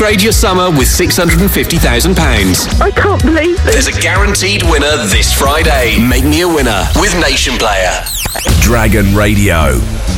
Upgrade your summer with £650,000. I can't believe this. There's a guaranteed winner this Friday. Make me a winner with Nation Player. Dragon Radio.